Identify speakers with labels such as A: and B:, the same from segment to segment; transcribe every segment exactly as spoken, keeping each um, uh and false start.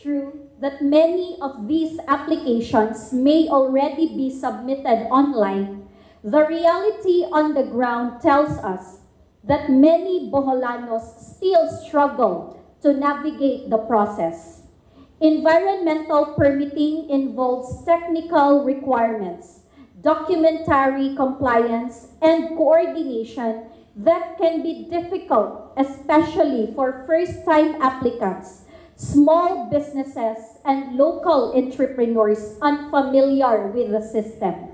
A: true that many of these applications may already be submitted online, the reality on the ground tells us that many Boholanos still struggle to navigate the process. Environmental permitting involves technical requirements, documentary compliance, and coordination that can be difficult, especially for first-time applicants, small businesses, and local entrepreneurs unfamiliar with the system.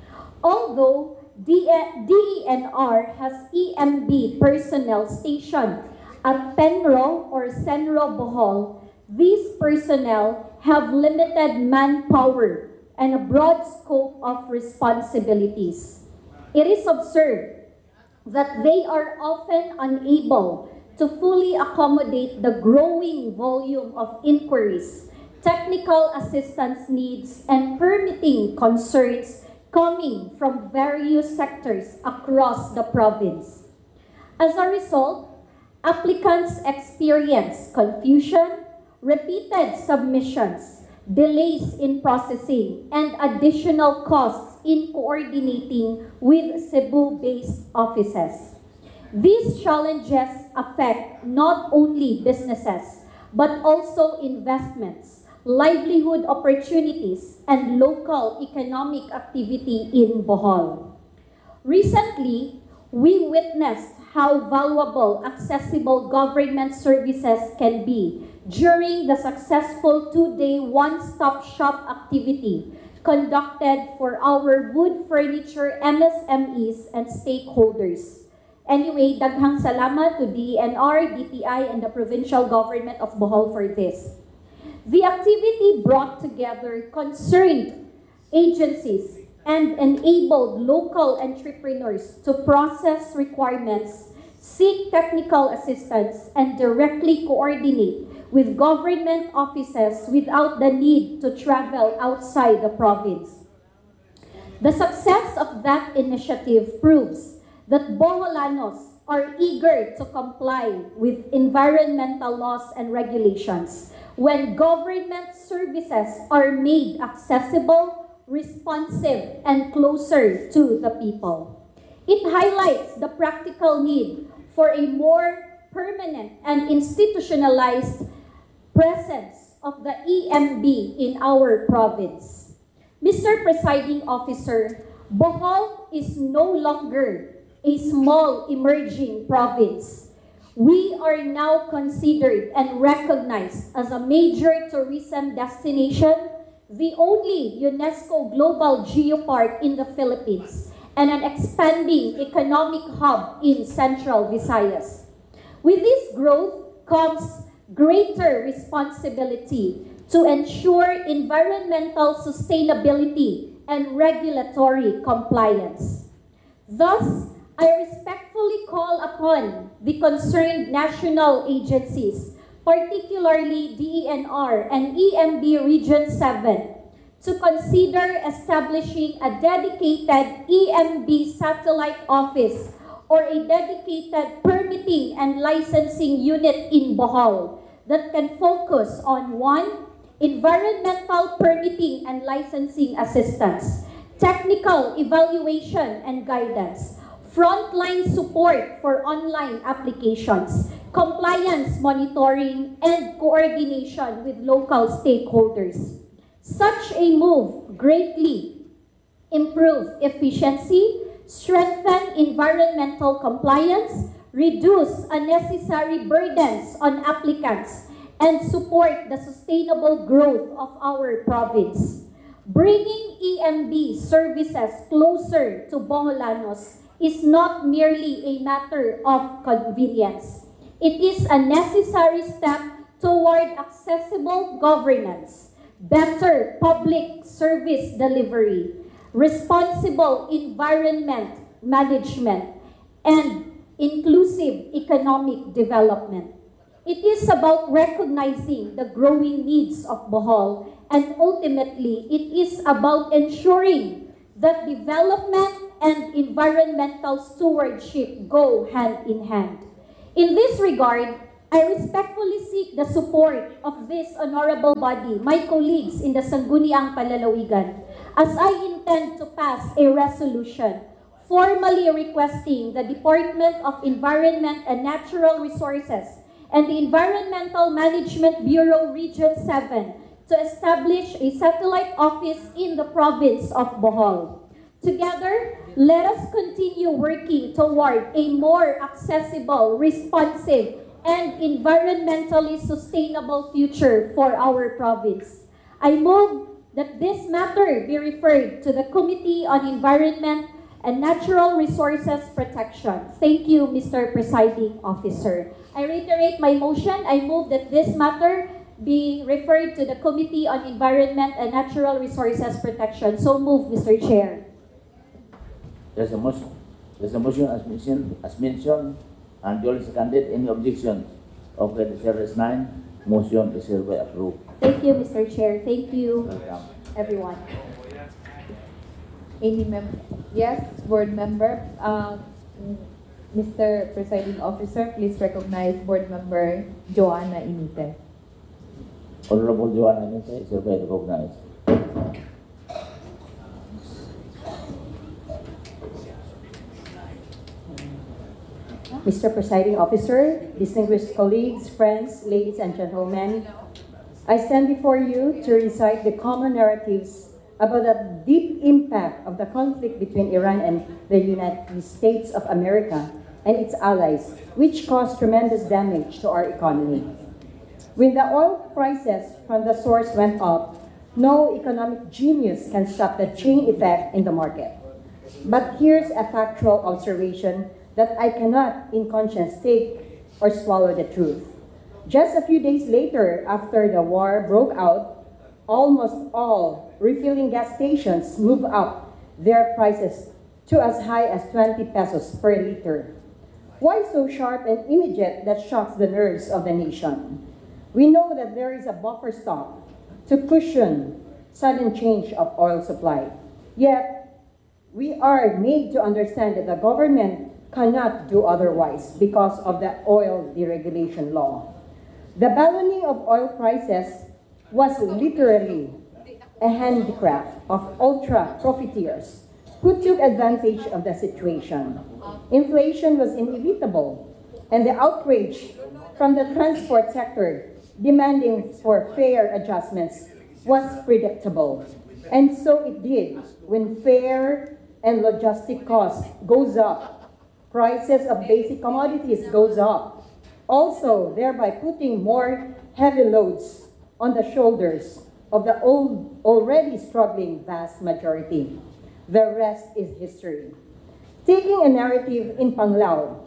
A: Although D E N R has E M B personnel stationed at Penro or Senro Bohol, these personnel have limited manpower and a broad scope of responsibilities. It is observed that they are often unable to fully accommodate the growing volume of inquiries, technical assistance needs, and permitting concerns coming from various sectors across the province. As a result, applicants experience confusion, repeated submissions, delays in processing, and additional costs in coordinating with Cebu-based offices. These challenges affect not only businesses, but also investments, livelihood opportunities, and local economic activity in Bohol. Recently, we witnessed how valuable accessible government services can be during the successful two-day one-stop shop activity conducted for our wood furniture M S M Es and stakeholders. Anyway, daghang salamat to D E N R, D T I, and the provincial government of Bohol for this. The activity brought together concerned agencies and enabled local entrepreneurs to process requirements, seek technical assistance, and directly coordinate with government offices without the need to travel outside the province. The success of that initiative proves that Boholanos are eager to comply with environmental laws and regulations when government services are made accessible, responsive, and closer to the people. It highlights the practical need for a more permanent and institutionalized presence of the E M B in our province. Mister Presiding Officer, Bohol is no longer a small emerging province. We are now considered and recognized as a major tourism destination, the only UNESCO Global Geopark in the Philippines, and an expanding economic hub in Central Visayas. With this growth comes greater responsibility to ensure environmental sustainability and regulatory compliance. Thus, I respectfully call upon the concerned national agencies, particularly D E N R and E M B Region seven, to consider establishing a dedicated E M B satellite office or a dedicated permitting and licensing unit in Bohol that can focus on one, environmental permitting and licensing assistance, technical evaluation and guidance, frontline support for online applications, compliance monitoring, and coordination with local stakeholders. Such a move greatly improve efficiency, strengthen environmental compliance, reduce unnecessary burdens on applicants, and support the sustainable growth of our province. Bringing E M B services closer to Boholanos is not merely a matter of convenience. It is a necessary step toward accessible governance, better public service delivery, responsible environment management, and inclusive economic development. It is about recognizing the growing needs of Bohol, and ultimately, it is about ensuring that development and environmental stewardship go hand in hand. In this regard, I respectfully seek the support of this honorable body, my colleagues in the Sangguniang Panlalawigan, as I intend to pass a resolution formally requesting the Department of Environment and Natural Resources and the Environmental Management Bureau Region seven to establish a satellite office in the province of Bohol. Together, let us continue working toward a more accessible, responsive, and environmentally sustainable future for our province. I move that this matter be referred to the Committee on Environment and Natural Resources Protection. Thank you, Mister Presiding Officer. I reiterate my motion. I move that this matter be referred to the Committee on Environment and Natural Resources Protection. So move, Mister Chair.
B: There's a motion. There's a motion as mentioned, as mentioned, and duly seconded. Any objections? Okay, the chair is nine. Motion is hereby approved.
A: Thank you, Mister Chair. Thank you,
B: Welcome.
A: everyone.
C: Any member? Yes, board member. Um, Mister Presiding Officer, please recognize board member Joanna Inite.
B: Honorable Joanna Inite is hereby recognized.
D: Mister Presiding Officer, distinguished colleagues, friends, ladies and gentlemen, I stand before you to recite the common narratives about the deep impact of the conflict between Iran and the United States of America and its allies, which caused tremendous damage to our economy. When the oil prices from the source went up, no economic genius can stop the chain effect in the market. But here's a factual observation that I cannot in conscience take or swallow the truth. Just a few days later, after the war broke out, almost all refilling gas stations moved up their prices to as high as twenty pesos per liter. Why so sharp and immediate that shocks the nerves of the nation? We know that there is a buffer stock to cushion sudden change of oil supply. Yet, we are made to understand that the government cannot do otherwise because of the oil deregulation law. The ballooning of oil prices was literally a handicraft of ultra-profiteers who took advantage of the situation. Inflation was inevitable, and the outrage from the transport sector demanding for fare adjustments was predictable. And so it did. When fare and logistic costs goes up, prices of basic commodities goes up, also thereby putting more heavy loads on the shoulders of the old, already struggling vast majority. The rest is history. Taking a narrative in Panglao,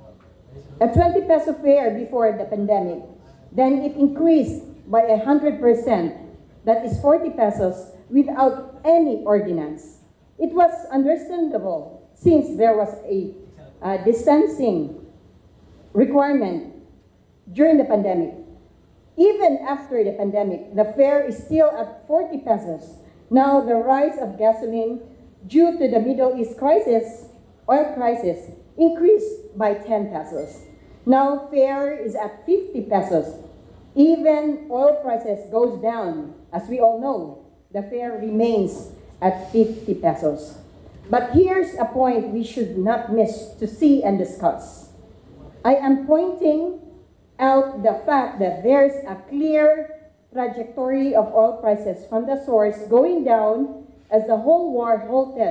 D: a twenty peso fare before the pandemic, then it increased by one hundred percent, that is forty pesos, without any ordinance. It was understandable since there was a uh, distancing requirement during the pandemic. Even after the pandemic, the fare is still at forty pesos. Now, the rise of gasoline due to the Middle East crisis, oil crisis, increased by ten pesos. Now, fare is at fifty pesos. Even oil prices goes down. As we all know, the fare remains at fifty pesos. But here's a point we should not miss to see and discuss. I am pointing out the fact that there's a clear trajectory of oil prices from the source going down as the whole war halted.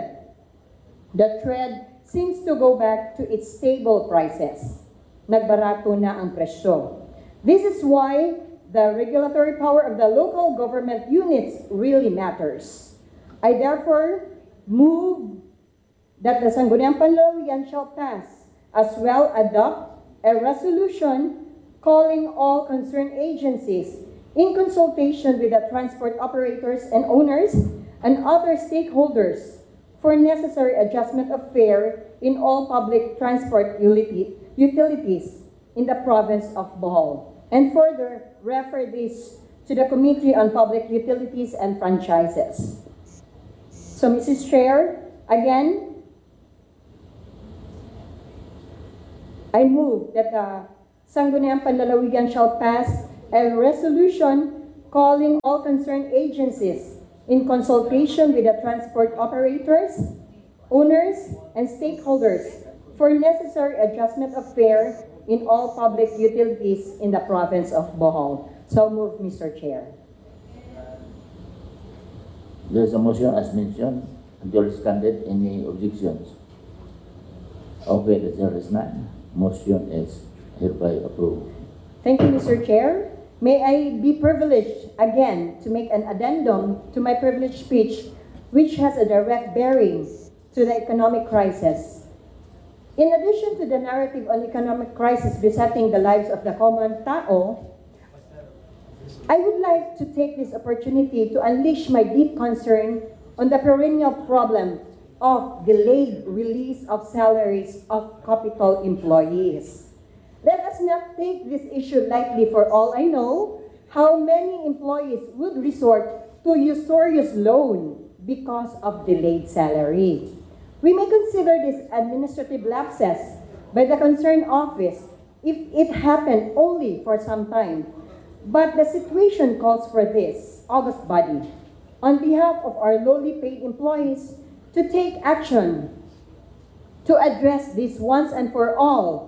D: The trend seems to go back to its stable prices. Nagbarato na ang presyo. This is why the regulatory power of the local government units really matters. I therefore move that the Sangguniang Panlalawigan shall pass, as well adopt a resolution calling all concerned agencies in consultation with the transport operators and owners and other stakeholders for necessary adjustment of fare in all public transport utilities in the province of Bohol, and further refer this to the Committee on Public Utilities and Franchises. So, Missus Chair, again, I move that the Sangguniang Panlalawigan shall pass a resolution calling all concerned agencies in consultation with the transport operators, owners, and stakeholders for necessary adjustment of fare in all public utilities in the province of Bohol. So moved, Mister Chair.
B: There's a motion as mentioned. Duly seconded. Any objections? Okay, the chair is none. Motion is hereby approved.
D: Thank you, Mister Chair. May I be privileged again to make an addendum to my privileged speech, which has a direct bearing to the economic crisis. In addition to the narrative on economic crisis besetting the lives of the common tao, I would like to take this opportunity to unleash my deep concern on the perennial problem of delayed release of salaries of capital employees. Let us not take this issue lightly. For all I know, how many employees would resort to usurious loan because of delayed salary. We may consider this administrative lapses by the concerned office if it happened only for some time. But the situation calls for this august body, on behalf of our lowly paid employees, to take action to address this once and for all.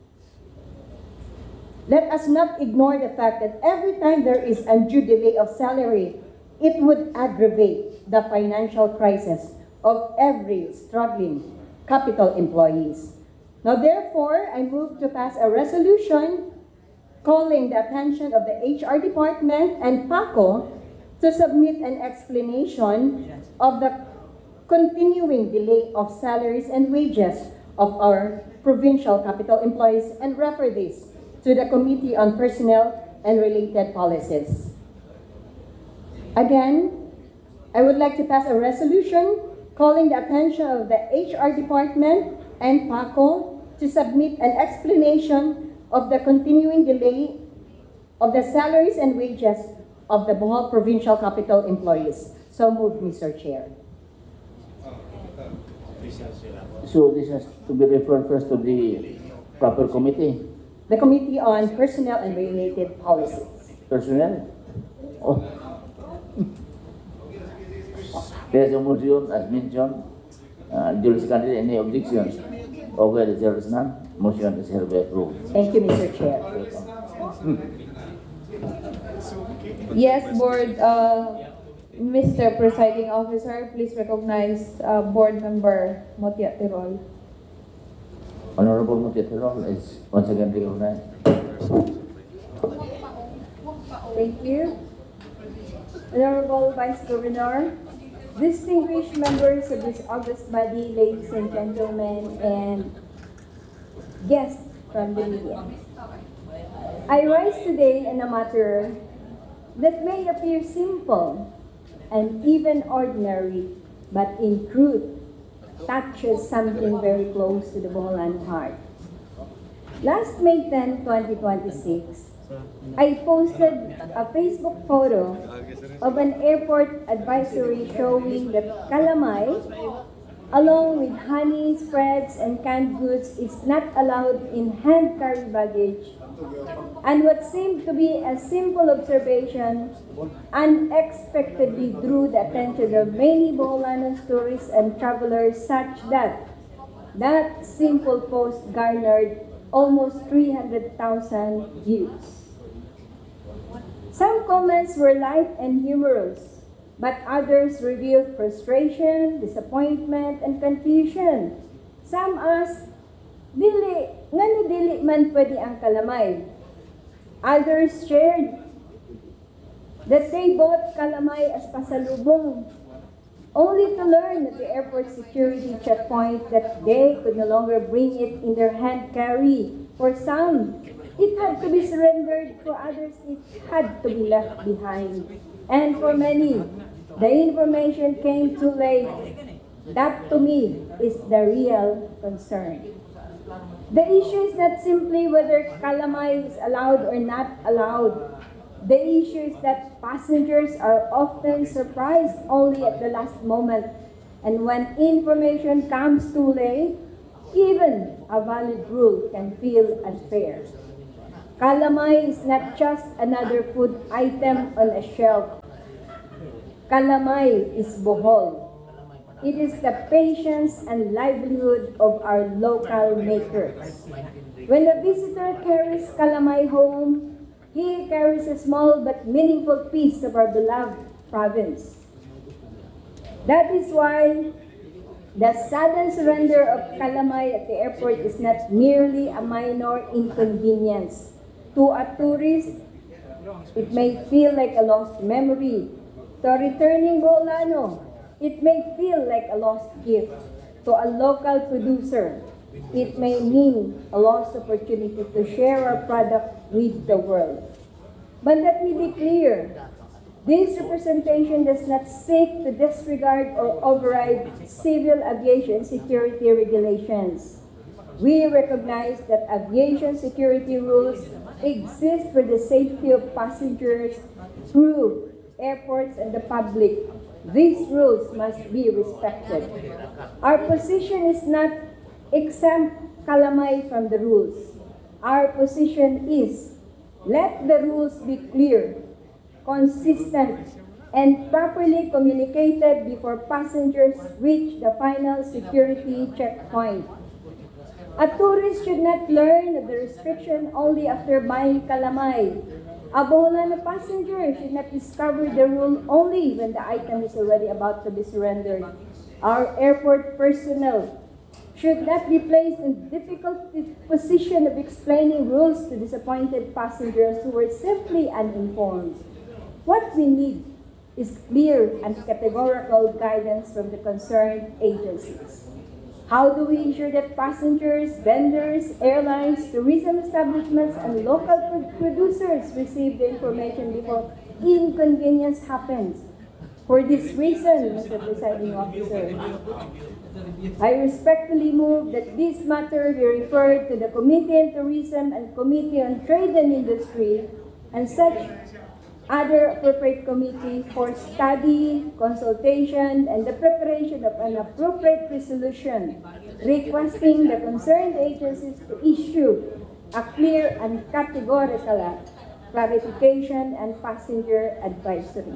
D: Let us not ignore the fact that every time there is undue delay of salary, it would aggravate the financial crisis of every struggling capital employees. Now, therefore, I move to pass a resolution calling the attention of the H R Department and PACO to submit an explanation of the continuing delay of salaries and wages of our provincial capital employees and refer this to the Committee on Personnel and Related Policies. Again, I would like to pass a resolution calling the attention of the H R Department and PACO to submit an explanation of the continuing delay of the salaries and wages of the Bohol Provincial Capital employees. So moved, Mister Chair.
B: So this has to be referred first to the proper committee.
D: The Committee on Personnel and Related Policies.
B: Personnel? Oh. There's a motion as mentioned. Uh, duly seconded. Any objections? Okay, the chair is none. Motion is hereby approved.
D: Thank you, Mister Chair.
C: Yes, Board, uh, Mister Presiding Officer, please recognize uh, Board Member Motia Tirol.
B: Honorable Motiatirol is once again recognized.
E: Thank you. Honorable Vice Governor, distinguished members of this august body, ladies and gentlemen, and guests from the media. I rise today in a matter that may appear simple and even ordinary, but in truth touches something very close to the Boholano heart. Last May tenth, twenty twenty-six, I posted a Facebook photo of an airport advisory showing that calamay, along with honey, spreads, and canned goods, is not allowed in hand-carry baggage. And what seemed to be a simple observation unexpectedly drew the attention of many Boholanos, tourists, and travelers, such that that simple post garnered almost three hundred thousand views. Some comments were light and humorous, but others revealed frustration, disappointment, and confusion. Some asked, Dili, ngano dili man pwede ang calamay? Others shared that they bought calamay as pasalubong, only to learn at the airport security checkpoint that they could no longer bring it in their hand carry. For some, it had to be surrendered. For others, it had to be left behind. And for many, the information came too late. That, to me, is the real concern. The issue is not simply whether calamay is allowed or not allowed. The issue is that passengers are often surprised only at the last moment, and when information comes too late, even a valid rule can feel unfair. Calamay is not just another food item on a shelf. Calamay is Bohol. It is the patience and livelihood of our local makers. When a visitor carries calamay home, he carries a small but meaningful piece of our beloved province. That is why the sudden surrender of calamay at the airport is not merely a minor inconvenience. To a tourist, it may feel like a lost memory. To a returning Boholano, it may feel like a lost gift. To a local producer, it may mean a lost opportunity to share our product with the world. But let me be clear, this representation does not seek to disregard or override civil aviation security regulations. We recognize that aviation security rules exist for the safety of passengers, crew, airports, and the public. These rules must be respected. Our position is not exempt calamay from the rules. Our position is let the rules be clear, consistent, and properly communicated before passengers reach the final security checkpoint. A tourist should not learn of the restriction only after buying calamay. A Boholano passenger should not discover the rule only when the item is already about to be surrendered. Our airport personnel should not be placed in the difficult position of explaining rules to disappointed passengers who were simply uninformed. What we need is clear and categorical guidance from the concerned agencies. How do we ensure that passengers, vendors, airlines, tourism establishments, and local producers receive the information before inconvenience happens? For this reason, Mister Presiding Officer, I respectfully move that this matter be referred to the Committee on Tourism and Committee on Trade and Industry and such other appropriate committee for study, consultation, and the preparation of an appropriate resolution requesting the concerned agencies to issue a clear and categorical clarification and passenger advisory.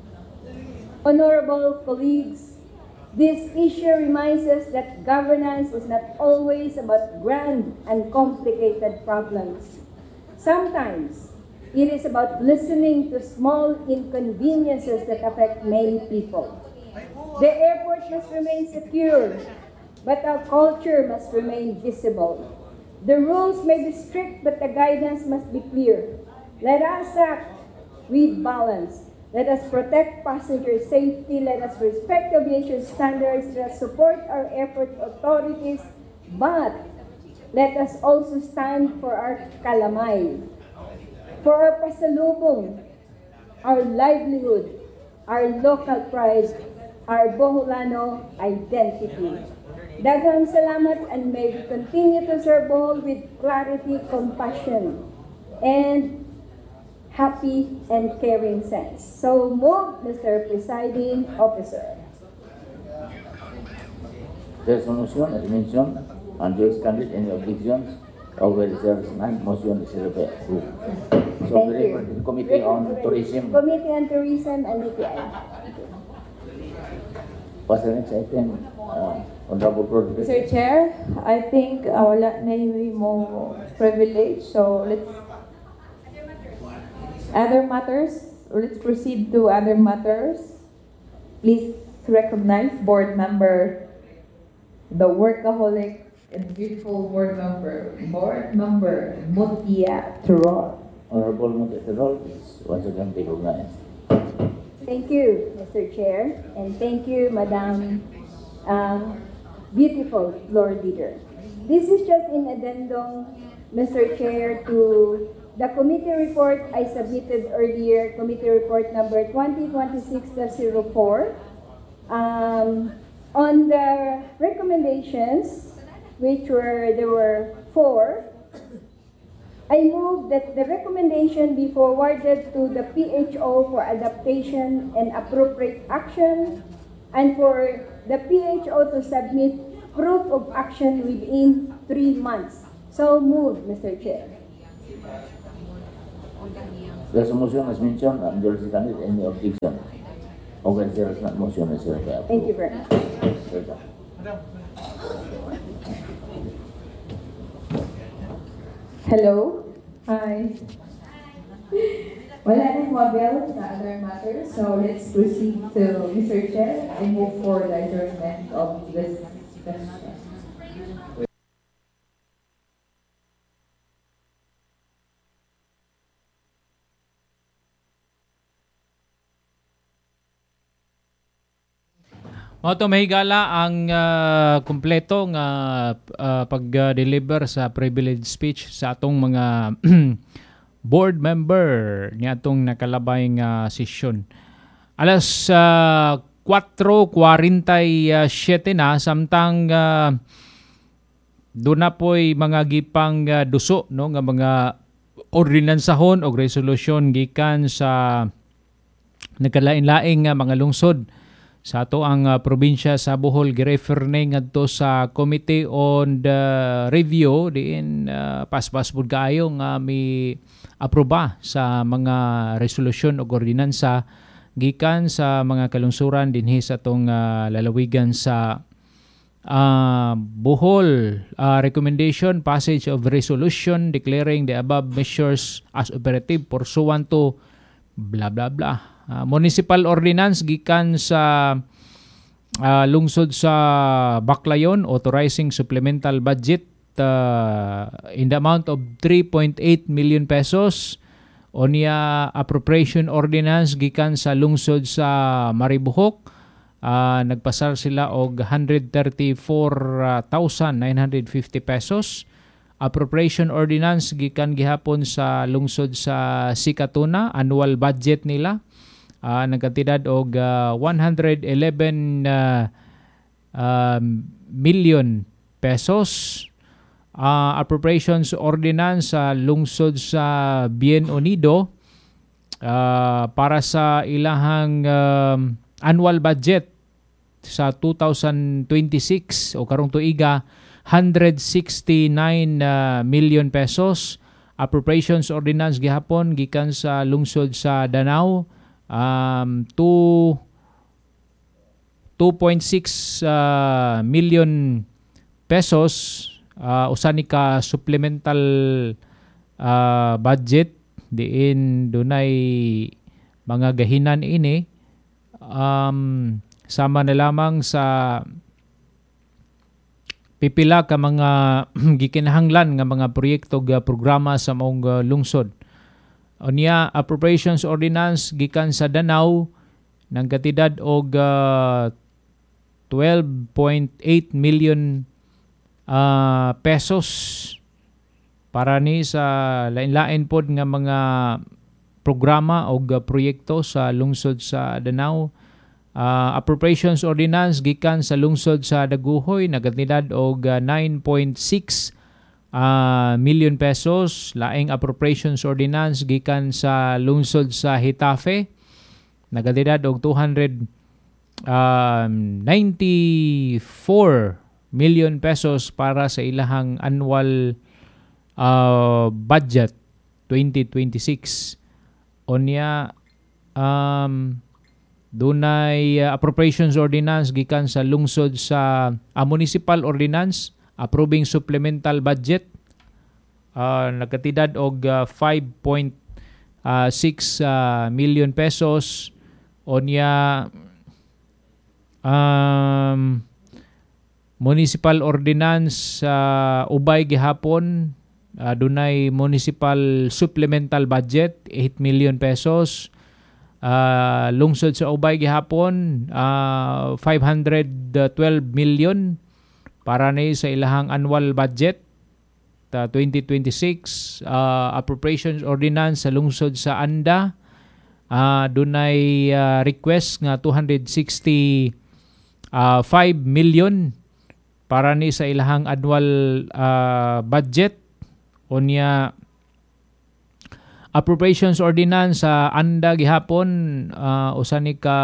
E: Honorable colleagues, this issue reminds us that governance is not always about grand and complicated problems. Sometimes, it is about listening to small inconveniences that affect many people. The airport must remain secure, but our culture must remain visible. The rules may be strict, but the guidance must be clear. Let us act with balance. Let us protect passenger safety. Let us respect aviation standards. Let us support our airport authorities. But let us also stand for our calamay, for our pasalubong, our livelihood, our local pride, our Boholano identity. Daghang salamat, and may we continue to serve Bohol with clarity, compassion, and happy and caring sense. So move, Mister Presiding Officer.
B: There's a motion, as mentioned, and there is candidate any objections. Over there is none, motion is approved. So
E: Thank
B: we
E: you.
B: refer to the Committee on Tourism.
E: Committee on Tourism and D T I.
B: What's the next item? Uh, Honorable Prof.
C: Mister Chair, I think uh, wala na yung mo privilege, so let's other matters, or let's proceed to other matters. Please recognize board member, the workaholic and beautiful board member, board member Mutia Turol.
B: Honorable Monteterol is once again recognized.
E: Thank you, Mister Chair, and thank you, Madam uh, Beautiful Floor Leader. This is just in addendum, Mister Chair, to the committee report I submitted earlier, committee report number twenty twenty-six dash zero four. Um, on the recommendations, which were, there were four, I move that the recommendation be forwarded to the P H O for adaptation and appropriate action, and for the P H O to submit proof of action within three months. So moved, Mister Chair.
B: There's a motion as mentioned and there is candidate any objection. Okay, there is not motion is hereby approved.
D: Thank you very much.
B: Welcome.
C: Hello? Hi. Wala nang mobile na other matters, so let's proceed to Mister Chair and move for the adjournment of this session.
F: Mato mahigala ang uh, kumpleto nga uh, pag-deliver sa privilege speech sa atong mga board member ni atong nakalabay nga session. Alas uh, four forty-seven na samtang uh, doon na po'y mga gipang uh, duso no nga mga ordinansahon o resolusyon gikan sa nagkalain-laing nga mga lungsod sa ato ang uh, probinsya sa Bohol. Girefer na ngadto sa Committee on the Review diin uh, paspas pud kaayo nga mi aproba sa mga resolusyon o ordinansa gikan sa mga kalungsuran dinhi sa atong uh, lalawigan sa uh, Bohol. Uh, recommendation passage of resolution declaring the above measures as operative pursuant to blah blah blah. Uh, municipal ordinance gikan sa uh, lungsod sa Baclayon authorizing supplemental budget uh, in the amount of three point eight million pesos. Onya appropriation ordinance gikan sa lungsod sa Maribohok uh, nagpasar sila og one hundred thirty-four thousand nine hundred fifty pesos. Appropriation ordinance gikan gihapon sa lungsod sa Sikatuna, annual budget nila Uh, nagkatidad og uh, one hundred eleven uh, uh, million pesos. Uh, appropriations ordinance sa uh, lungsod sa Bien Unido uh, para sa ilahang um, annual budget sa two thousand twenty-six o karong tuiga one hundred sixty-nine uh, million pesos. Appropriations ordinance gihapon gikan sa lungsod sa Danau Um, two point six uh, million pesos uh, usa ni ka supplemental uh, budget diin dunay mga gahinan ini um, sama na lamang sa pipila ka mga gikinahanglan nga mga proyekto ga programa sa maong uh, lungsod. Unya appropriations ordinance gikan sa Danau nagkatidad og uh, twelve point eight million uh, pesos para ni sa lain-lain pod nga mga programa o uh, proyekto sa lungsod sa Danau. Uh, appropriations ordinance gikan sa lungsod sa Daguhoy nagkatidad og uh, nine point six Uh, million pesos. Laing appropriations ordinance gikan sa lungsod sa Hitafe nagatidad og two hundred ninety-four million pesos para sa ilahang annual uh, budget twenty twenty-six. Onya um, dunay uh, appropriations ordinance gikan sa lungsod sa uh, municipal ordinance approving supplemental budget uh, nagkatidad og uh, five point six uh, million pesos. Onya um, municipal ordinance uh, ubay gihapon uh, dunay municipal supplemental budget eight million pesos. Uh, lungsod sa ubay gihapon uh, five hundred twelve million para ni sa ilahang annual budget uh, twenty twenty-six. Uh, appropriations ordinance sa lungsod sa Anda uh, dunay uh, request nga two hundred sixty-five million para ni sa ilahang annual uh, budget. Unya appropriations ordinance sa Anda gihapon uh, usa ni ka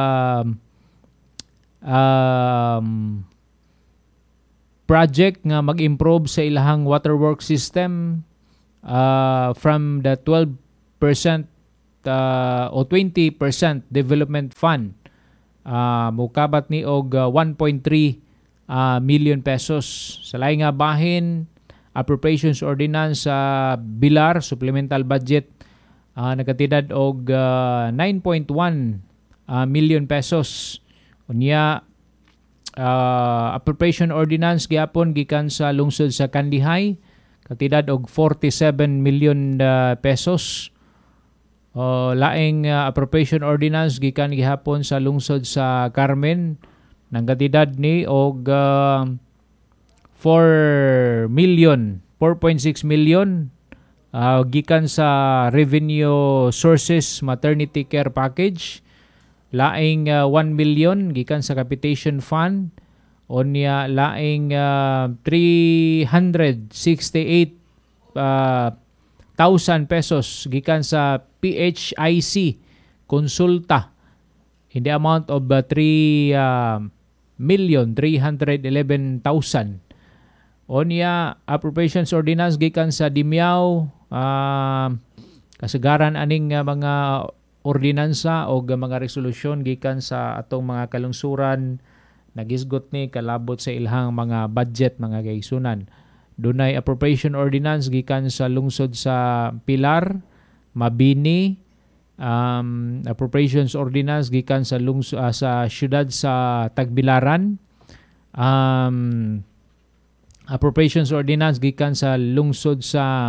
F: um, project nga mag-improve sa ilahang waterworks system uh, from the twelve percent uh, o twenty percent development fund. Uh, mukabat ni og uh, one point three uh, million pesos. Sa laing nga bahin, appropriations ordinance sa uh, Bilar supplemental budget uh, nagatidad og uh, nine point one uh, million pesos. Unya uh, appropriation ordinance gyapon gikan sa lungsod sa Kandihay katidad og forty-seven million uh, pesos. Uh, laing uh, appropriation ordinance gikan gihapon sa lungsod sa Carmen nang katidad ni og uh, four million, four point six million uh, gikan sa revenue sources maternity care package. Laing uh, one million gikan sa capitation fund. Onya laing uh, three hundred sixty-eight uh, thousand pesos gikan sa P H I C konsulta in the amount of uh, three million three hundred eleven thousand. Onya appropriations ordinance gikan sa Dimyao uh, kasagaran aning uh, mga ordinansa o mga resolusyon gikan sa atong mga kalungsuran nagisgot ni kalabot sa ilhang mga budget mga kaigsunan. Dunay appropriation ordinance gikan sa lungsod sa Pilar, Mabini, um, appropriations ordinance gikan sa lungsod uh, sa syudad sa Tagbilaran, um, appropriations ordinance gikan sa lungsod sa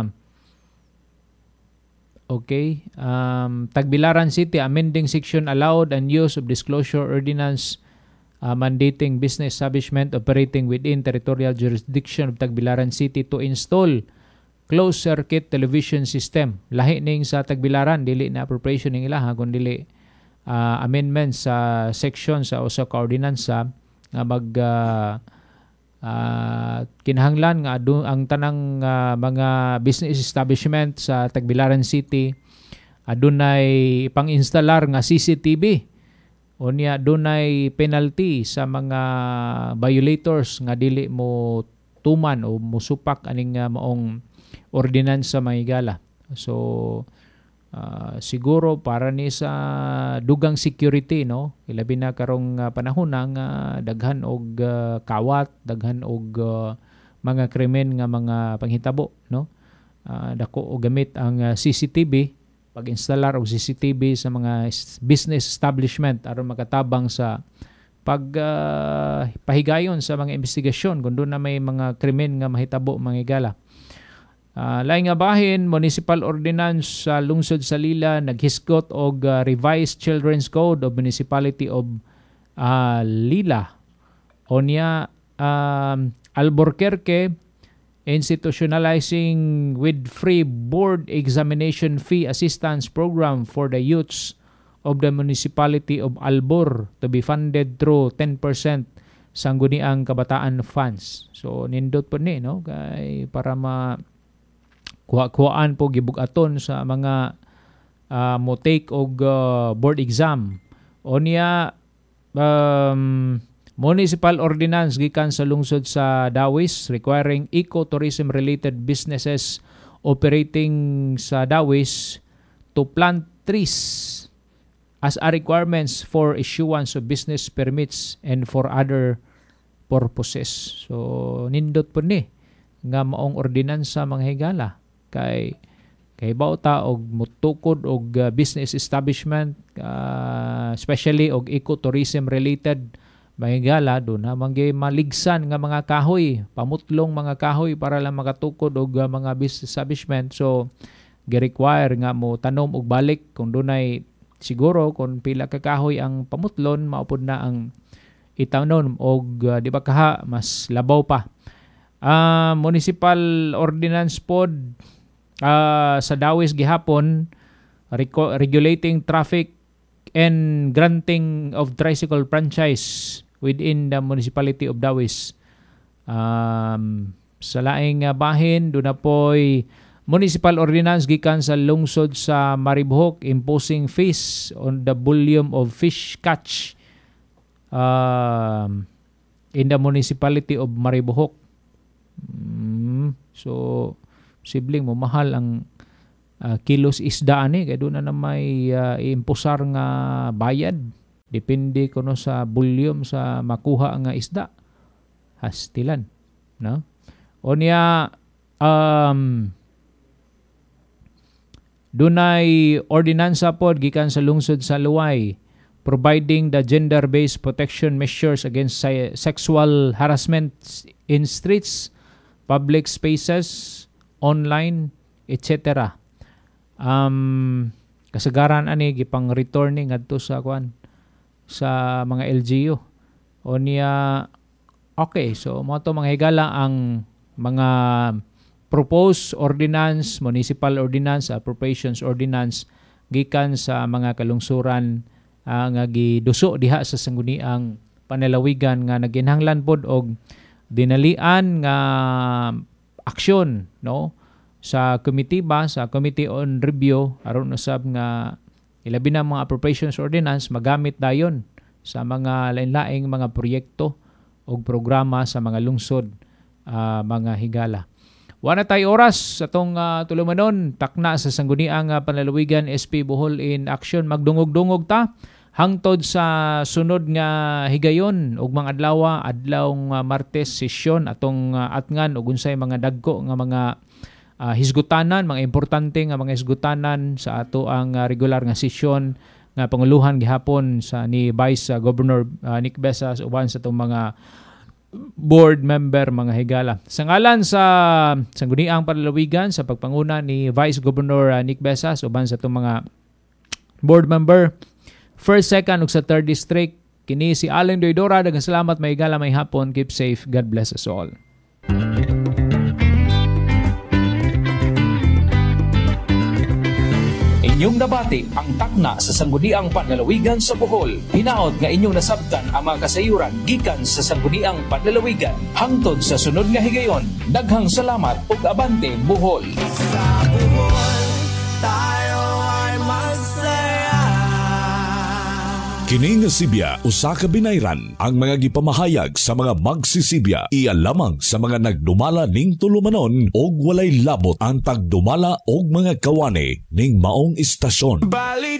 F: okay um, Tagbilaran City, amending section allowed and use of disclosure ordinance uh, mandating business establishment operating within territorial jurisdiction of Tagbilaran City to install closed circuit television system. Lahi ning sa Tagbilaran, dili na appropriation ning ilaha kundi uh, amendments sa section sa usa ka ordinansa nga mag uh, uh, kinahanglan nga adu- ang tanang uh, mga business establishment sa Tagbilaran City adunay pang-instalar nga C C T V. Unya dunay penalty sa mga violators nga dili mo tuman o musupak aning uh, maong ordinansa mahigala. So uh, siguro para ni sa dugang security no, ilabi na karong uh, panahon nga uh, daghan og uh, kawat, daghan og uh, mga krimen nga mga panghitabo no. Uh, dako og gamit ang uh, C C T V, pag-instalar og C C T V sa mga business establishment aron makatabang sa pag uh, pahigayon sa mga investigasyon kung doon na may mga krimen nga mahitabo mga higala. Uh, laing nga bahin, municipal ordinance sa lungsod sa Lila naghisgot og uh, revised children's code of municipality of uh, Lila. Onya um, Albuquerque institutionalizing with free board examination fee assistance program for the youths of the municipality of Albor to be funded through ten percent sangguniang kabataan funds. So nindot po ni no kay para ma kuha-kuhaan po gibugaton sa mga uh, mo take og uh, board exam. Onya um, municipal ordinance gikan sa lungsod sa Dawis requiring ecotourism related businesses operating sa Dawis to plant trees as a requirements for issuance of business permits and for other purposes. So nindot po ni nga maong ordinansa mga higala kay kay bauta og mutukod og uh, business establishment uh, especially og ecotourism related mahigala do na manggay maligsan nga mga kahoy, pamutlong mga kahoy para lang makatukod og uh, mga business establishment. So gi-require nga mo tanom og balik kung dunay siguro kung pila ka kahoy ang pamutlon maupod na ang itanom og uh, di ba kaha mas labaw pa. Uh, municipal ordinance pod Uh, sa Dawis gihapon reco- regulating traffic and granting of tricycle franchise within the municipality of Dawis. Um, sa laing uh, bahin doon na po'y municipal ordinance gikan sa lungsod sa Maribohok imposing fees on the volume of fish catch um, in the municipality of Maribohok. Mm, so sibling mo mahal ang uh, kilos isda ani kay doon na may uh, iimpusar nga bayad depende kuno sa volume sa makuha nga isda hastilan, no? Unya um dunay ordinansa pod gikan sa lungsod sa Luway providing the gender-based protection measures against se- sexual harassment in streets, public spaces, online, et cetera. Um, kasagaran ani gipang returning adto sa kwan sa mga L G U. O niya okay, so mo to mga higala ang mga proposed ordinance, municipal ordinance, appropriations ordinance gikan sa mga kalungsuran uh, nga giduso diha sa sangguniang panalawigan nga naginhanglan pod og dinalian nga aksyon, no, sa committee ba sa Committee on Review aron usab nga ilabi na mga appropriations ordinance magamit dayon sa mga lain-laing mga proyekto o programa sa mga lungsod, uh, mga higala. Wala tayo oras sa itong uh, tulumanon, takna sa sangguniang uh, panlalawigan S P Bohol in Action. Magdungog-dungog ta hangtod sa sunod nga higayon ug mga adlaw, adlawng uh, Martes sesyon atong uh, atngan ug unsay mga dagko nga mga uh, hisgutanan, mga importante nga mga hisgutanan sa ato ang uh, regular nga sesyon nga panguluhan gihapon sa ni Vice uh, Governor uh, Nick Besas uban sa itong mga board member, mga higala. Sa ngalan sa sangguniang panlalawigan sa pagpanguna ni Vice Governor uh, Nick Besas uban sa itong mga board member first, second ug sa third district, kini si Allen Doydora. Daghang salamat, may higala, may hapon. Keep safe. God bless us all.
G: Inyong nabati ang takna sa sangguniang panlalawigan sa Bohol. Hinaot nga inyong nasabtan ang mga kasayuran gikan sa sangguniang panlalawigan. Hangtod sa sunod nga higayon, daghang salamat ug abante Bohol.
H: Sa Bohol, tayo ay magsaya.
I: Kini nga Sibya usa ka binayran ang mga gipamahayag sa mga magsisibya iya lamang sa mga nagdumala ning tulumanon og walay labot ang pagdumala og mga kawani ning maong istasyon.